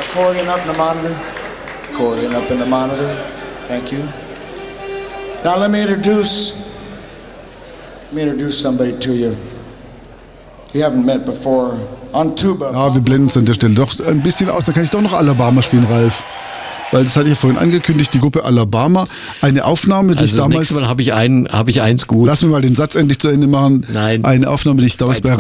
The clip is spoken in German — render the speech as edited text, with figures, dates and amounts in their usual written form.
Accordion up in the monitor. Accordion up in the monitor. Thank you. Now let me introduce somebody to you haven't met before. On tuba. Ja, wir blenden uns an der Stelle doch ein bisschen aus. Da kann ich doch noch Alabama spielen, Ralf. Weil das hatte ich ja vorhin angekündigt, die Gruppe Alabama. Eine Aufnahme, die also ich damals... Das nächste Mal habe ich eins gut. Lass mir mal den Satz endlich zu Ende machen. Nein. Eine Aufnahme, die ich damals bei